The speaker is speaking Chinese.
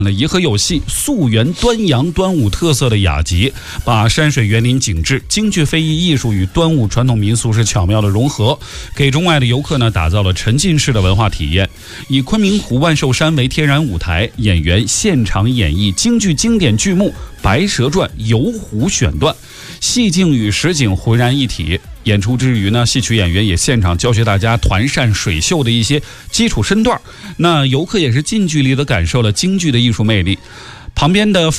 颐和有戏溯源端阳端午特色的雅集，把山水园林景致、京剧非遗艺术与端午传统民俗是巧妙的融合，给中外的游客呢打造了沉浸式的文化体验。以昆明湖万寿山为天然舞台，演员现场演绎京剧经典剧目《白蛇传》游湖选段，戏境与实景浑然一体。演出之余呢，戏曲演员也现场教学大家团扇、水袖的一些基础身段，那游客也是近距离的感受了京剧的艺术魅力。旁边的